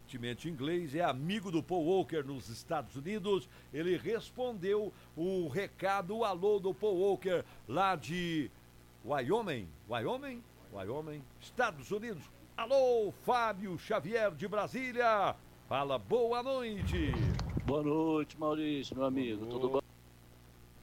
fluentemente inglês, é amigo do Paul Walker nos Estados Unidos. Ele respondeu o recado, o alô do Paul Walker lá de Wyoming, Estados Unidos. Alô, Fábio Xavier de Brasília. Fala, boa noite. Boa noite, Maurício, meu amigo. Tudo bom?